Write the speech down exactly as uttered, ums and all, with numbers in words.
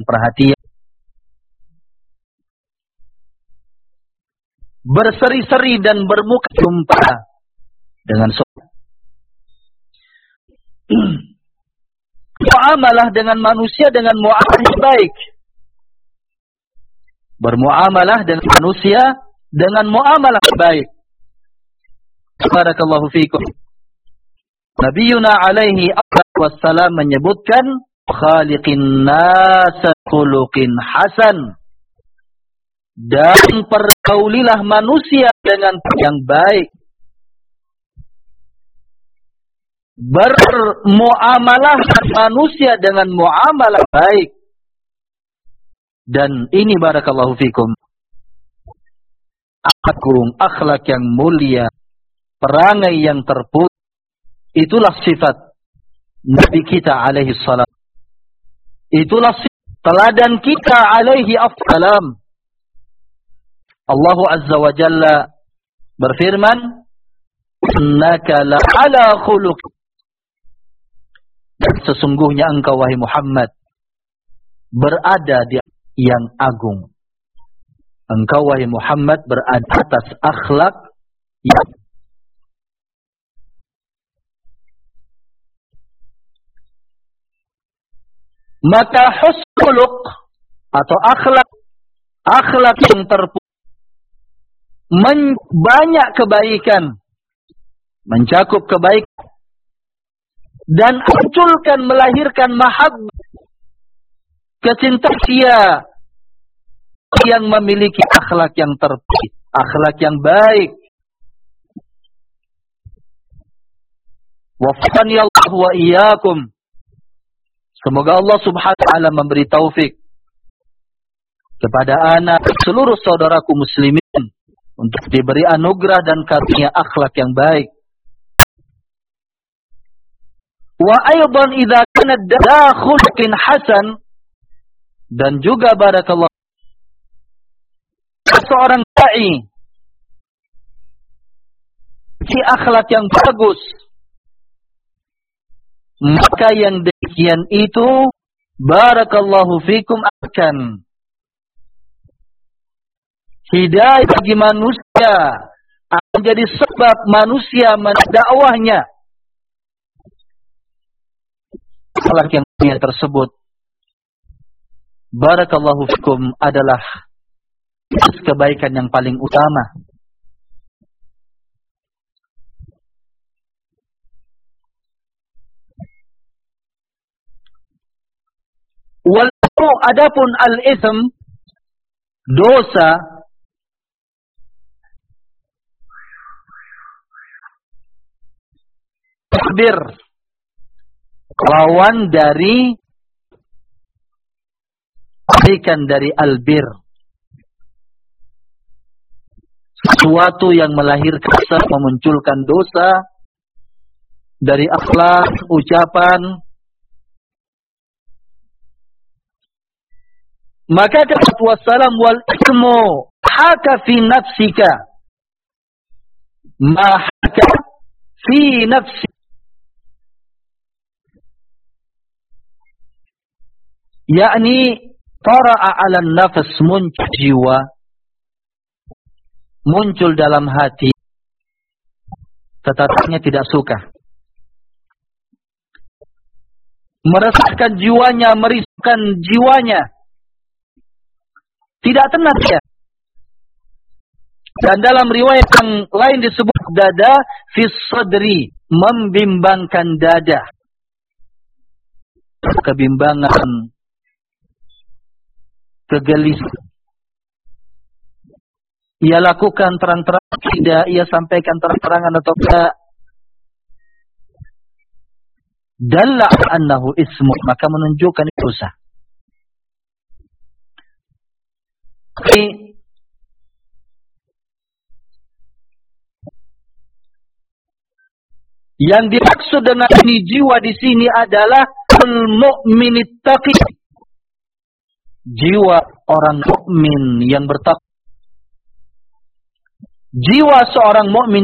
perhatian, berseri-seri dan bermuka jumpa dengan sopan. Muamalah dengan manusia dengan muamalah baik. Bermuamalah dengan manusia dengan muamalah baik. Barakallahu fikum. Nabiyuna alaihi wassalam menyebutkan khaliqin nasa khuluqin hasan. Dan pergaulilah manusia dengan yang baik. Bermuamalah manusia dengan muamalah baik. Dan ini barakallahu fikum, agung, akhlak yang mulia, perangai yang terpuji. Itulah sifat Nabi kita alaihi salam. Itulah sifat teladan kita alaihi assalam. Allah Azza wa Jalla berfirman, innaka la'ala khuluq. Sesungguhnya engkau wahai Muhammad berada di yang agung. Engkau wahai Muhammad berada atas akhlak yang maka husnul atau akhlak akhlak yang terpuji Men, banyak kebaikan, mencakup kebaikan, dan munculkan, melahirkan mahabbah, kecintaan yang memiliki akhlak yang terpuji, akhlak yang baik. Wafaqani Allah wa iyyakum. Semoga Allah Subhanahu wa taala memberi taufik kepada anak seluruh saudaraku muslimin untuk diberi anugerah dan karunia akhlak yang baik. Wa aidan idza kana da khuluqin hasan, dan juga barakallahu seorang dai si akhlak yang bagus, maka yang demikian itu barakallahu fikum akan hidayah bagi manusia, akan jadi sebab manusia mendakwahnya. Akhlak yang mulia tersebut barakallahu fikum adalah kebaikan yang paling utama. Wal adapun al-itsm, dosa, bir, lawan dari kebaikan dari albir, sesuatu yang melahirkan dosa, memunculkan dosa dari akhlak, ucapan. Maka kata wassalam wal ismu haka fi nafsika ma haka fi nafsi, yakni tara'a 'ala nafs, muncul jiwa, muncul dalam hati, tetapi tidak suka, meresahkan jiwanya, merisaukan jiwanya, tidak tenang dia. Dan dalam riwayat yang lain disebut dada fi sadri, membimbangkan dada, kebimbangan, kegelisahan. Ia lakukan terang-terang, tidak ia sampaikan terang-terangan atau tidak. Dalla annahu ismu, maka menunjukkan dosa. Yang dimaksud dengan ini jiwa di sini adalah al-mu'minit taqi, jiwa orang mukmin yang bertakwa. Jiwa seorang mukmin